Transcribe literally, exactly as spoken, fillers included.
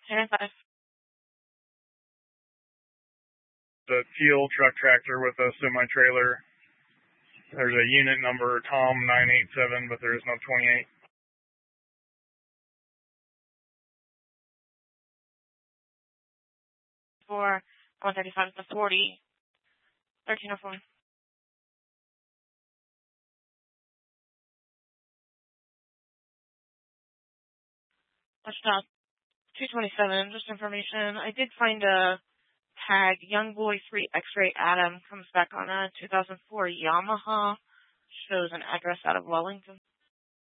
ten five. The teal truck tractor with a semi-trailer. There's a unit number, Tom nine eight seven, but there is no twenty-eight. For one thirty-five to forty. thirteen oh four. Touchdown. two twenty-seven, just information. I did find a tag, Young Boy three X-Ray Adam, comes back on a two thousand four Yamaha, shows an address out of Wellington.